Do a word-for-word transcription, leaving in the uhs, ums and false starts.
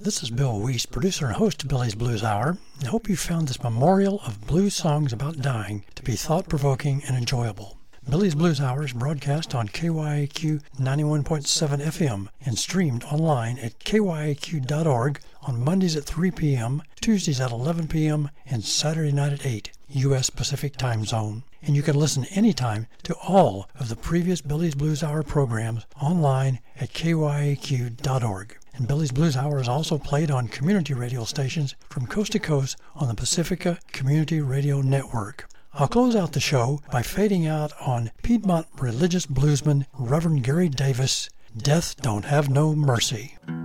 This is Bill Weiss, producer and host of Billy's Blues Hour. I hope you found this memorial of blues songs about dying to be thought-provoking and enjoyable. Billy's Blues Hour is broadcast on K Y A Q ninety-one point seven F M and streamed online at K Y A Q dot org on Mondays at three p.m., Tuesdays at eleven p.m., and Saturday night at eight, U S Pacific Time Zone. And you can listen anytime to all of the previous Billy's Blues Hour programs online at K Y A Q dot org. And Billy's Blues Hour is also played on community radio stations from coast to coast on the Pacifica Community Radio Network. I'll close out the show by fading out on Piedmont religious bluesman Reverend Gary Davis, Death Don't Have No Mercy.